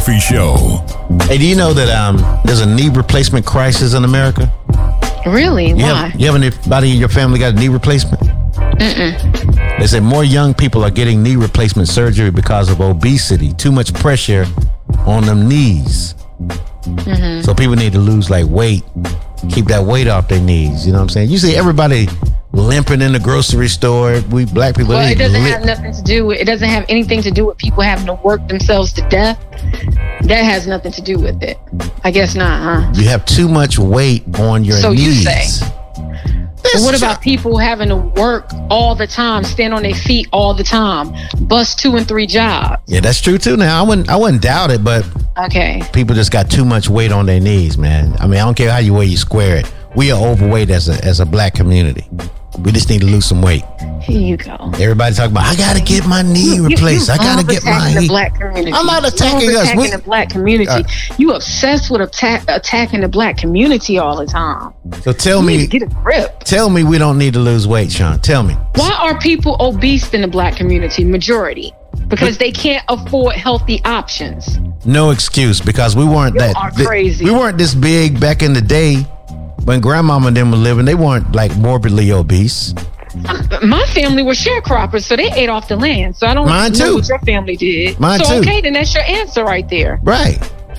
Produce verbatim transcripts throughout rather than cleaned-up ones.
Murphy Show. Hey, do you know that um, there's a knee replacement crisis in America? Really? You Why? Have, you have anybody in your family got a knee replacement? Mm-mm. They say more young people are getting knee replacement surgery because of obesity. Too much pressure on them knees. Mm-hmm. So people need to lose like weight, keep that weight off their knees. You know what I'm saying? You see everybody limping in the grocery store. We black people. Well, it doesn't limp. have nothing to do with. It doesn't have anything to do with people having to work themselves to death. That has nothing to do with it. I guess not, huh? You have too much weight on your so knees. So you say. But what about people having to work all the time, stand on their feet all the time, bust two and three jobs? Yeah, that's true too. Now I wouldn't, I wouldn't doubt it, but okay, people just got too much weight on their knees, man. I mean, I don't care how you weigh, you square it. We are overweight as a as a black community. We just need to lose some weight. Here you go. Everybody talking about, I gotta get my knee you, replaced. You, you I gotta get my the black community. I'm not attacking You're us. Attacking we, the black community. Uh, you obsessed with attack, attacking the black community all the time. So tell you me, need to get a grip. Tell me we don't need to lose weight, Sean. Tell me. Why are people obese in the black community? Majority. Because they can't afford healthy options. No excuse, because we weren't you that are crazy. We weren't this big back in the day when grandmama and them were living. They weren't like morbidly obese. My family were sharecroppers, so they ate off the land. So I don't Mine know too. what your family did. Mine so too. okay, then that's your answer right there. Right.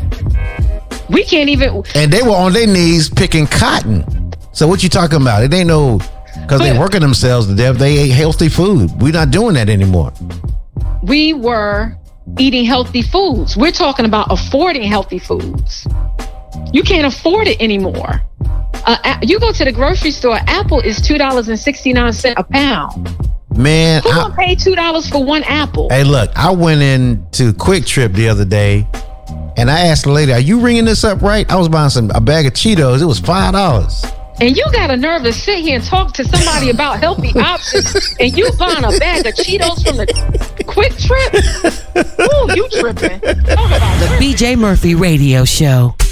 We can't even. And they were on their knees picking cotton. So what you talking about? It ain't no, because they working themselves to death. They ate healthy food. We're not doing that anymore. We were eating healthy foods. We're talking about affording healthy foods. You can't afford it anymore. Uh, you go to the grocery store, apple is two dollars and sixty-nine cents a pound. Man, who gonna pay two dollars for one apple? Hey, look, I went into Quick Trip the other day, and I asked the lady, "Are you ringing this up right?" I was buying some a bag of Cheetos. It was five dollars. And you got a nerve to sit here and talk to somebody about healthy options, and you buying a bag of Cheetos from the Quick Trip? Ooh, you tripping? Talk about the B J Murphy Radio Show.